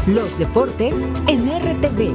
Los deportes en RTV.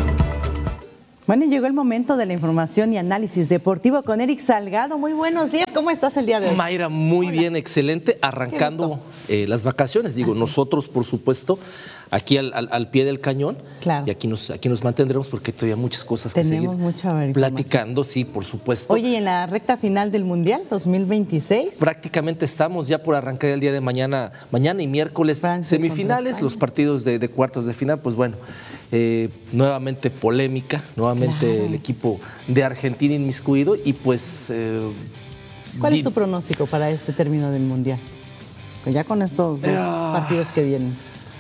Bueno, llegó el momento de la información y análisis deportivo con Eric Salgado. Muy buenos días, ¿cómo estás el día de hoy? Mayra, muy bien, excelente, arrancando las vacaciones, nosotros por supuesto, aquí al pie del cañón, claro. Y aquí nos mantendremos porque todavía muchas cosas que seguir platicando, sí, por supuesto. Oye, ¿y en la recta final del Mundial 2026? Prácticamente estamos ya por arrancar el día de mañana y miércoles, Francia, semifinales, los partidos de cuartos de final, pues bueno, nuevamente polémica, nuevamente el equipo de Argentina inmiscuido y pues... ¿Cuál es tu pronóstico para este término del Mundial? Pues ya con estos dos partidos que vienen.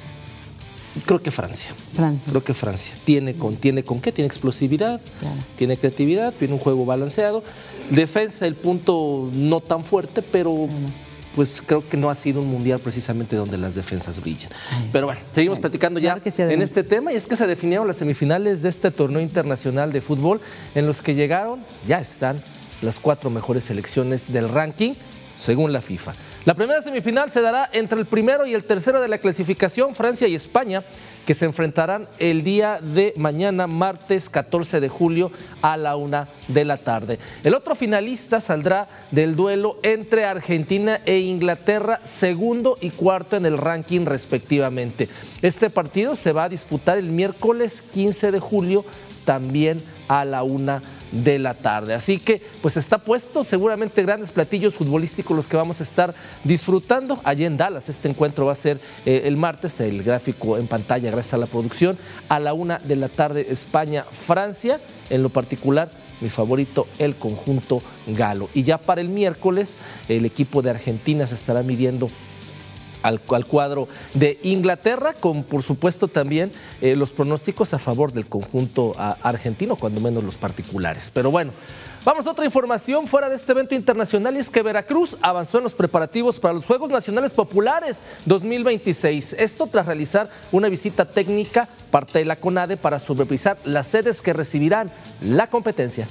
Creo que Francia. Creo que Francia. ¿Tiene con qué? Tiene explosividad, tiene creatividad, tiene un juego balanceado. Defensa, el punto no tan fuerte, pero... pues creo que no ha sido un mundial precisamente donde las defensas brillan. Pero bueno, seguimos platicando ya en este tema, y es que se definieron las semifinales de este torneo internacional de fútbol, en los que ya están las 4 mejores selecciones del ranking, según la FIFA. La primera semifinal se dará entre el primero y el tercero de la clasificación, Francia y España, que se enfrentarán el día de mañana, martes 14 de julio a la 1 de la tarde. El otro finalista saldrá del duelo entre Argentina e Inglaterra, segundo y cuarto en el ranking respectivamente. Este partido se va a disputar el miércoles 15 de julio, también a la 1 de la tarde. Así que pues está puesto, seguramente grandes platillos futbolísticos los que vamos a estar disfrutando allá en Dallas. Este encuentro va a ser el martes, el gráfico en pantalla gracias a la producción, a la 1 de la tarde España-Francia, en lo particular mi favorito, el conjunto galo. Y ya para el miércoles el equipo de Argentina se estará midiendo al cuadro de Inglaterra, con por supuesto también los pronósticos a favor del conjunto argentino, cuando menos los particulares. Pero bueno, vamos a otra información fuera de este evento internacional, y es que Veracruz avanzó en los preparativos para los Juegos Nacionales Populares 2026. Esto tras realizar una visita técnica, parte de la CONADE, para supervisar las sedes que recibirán la competencia.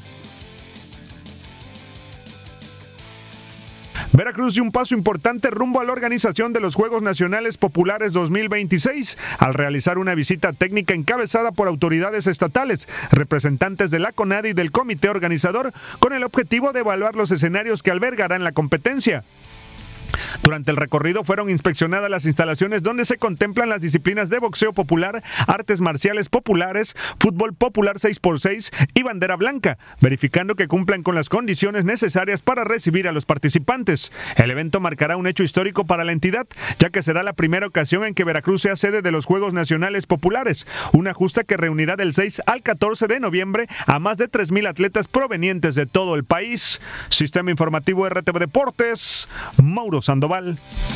Veracruz dio un paso importante rumbo a la organización de los Juegos Nacionales Populares 2026 al realizar una visita técnica encabezada por autoridades estatales, representantes de la CONADE y del comité organizador, con el objetivo de evaluar los escenarios que albergarán la competencia. Durante el recorrido fueron inspeccionadas las instalaciones donde se contemplan las disciplinas de boxeo popular, artes marciales populares, fútbol popular 6x6 y bandera blanca, verificando que cumplan con las condiciones necesarias para recibir a los participantes. El evento marcará un hecho histórico para la entidad, ya que será la primera ocasión en que Veracruz sea sede de los Juegos Nacionales Populares, una justa que reunirá del 6 al 14 de noviembre a más de 3,000 atletas provenientes de todo el país. Sistema Informativo RTV Deportes, Mauro Sandoval.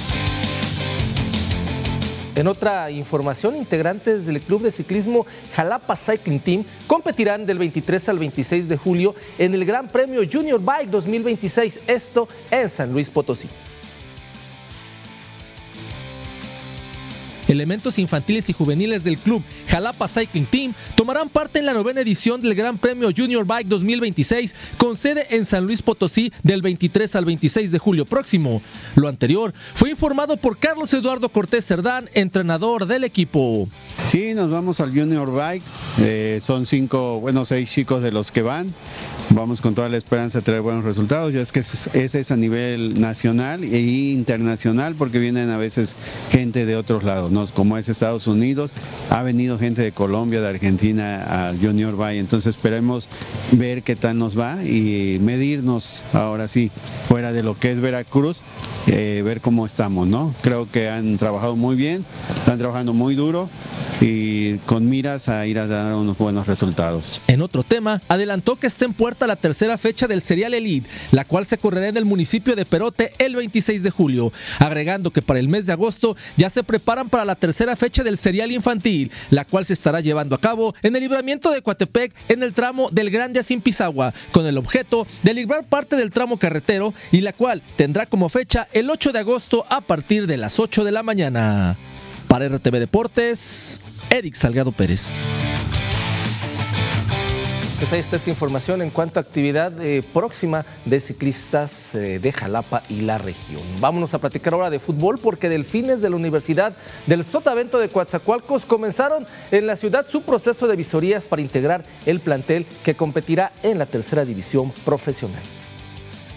En otra información, integrantes del club de ciclismo Jalapa Cycling Team competirán del 23 al 26 de julio en el Gran Premio Junior Bike 2026, esto en San Luis Potosí. Elementos infantiles y juveniles del club Jalapa Cycling Team tomarán parte en la 9ª edición del Gran Premio Junior Bike 2026, con sede en San Luis Potosí del 23 al 26 de julio próximo. Lo anterior fue informado por Carlos Eduardo Cortés Cerdán, entrenador del equipo. Sí, nos vamos al Junior Bike, son 6 chicos de los que van. Vamos con toda la esperanza de traer buenos resultados, ya es que ese es a nivel nacional e internacional, porque vienen a veces gente de otros lados, ¿no? Como es Estados Unidos, ha venido gente de Colombia, de Argentina al Junior Bike, entonces esperemos ver qué tal nos va y medirnos ahora sí, fuera de lo que es Veracruz, ver cómo estamos, ¿no? Creo que han trabajado muy bien, están trabajando muy duro y con miras a ir a dar unos buenos resultados. En otro tema, adelantó que está en puerta la tercera fecha del Serial Elite, la cual se correrá en el municipio de Perote el 26 de julio, agregando que para el mes de agosto ya se preparan para la tercera fecha del Serial Infantil, la cual se estará llevando a cabo en el libramiento de Coatepec en el tramo del Grande a Simpisagua, con el objeto de librar parte del tramo carretero, y la cual tendrá como fecha el 8 de agosto a partir de las 8 de la mañana. Para RTV Deportes, Eric Salgado Pérez. Pues ahí está esta información en cuanto a actividad próxima de ciclistas de Jalapa y la región. Vámonos a platicar ahora de fútbol porque delfines de la Universidad del Sotavento de Coatzacoalcos comenzaron en la ciudad su proceso de visorías para integrar el plantel que competirá en la tercera división profesional.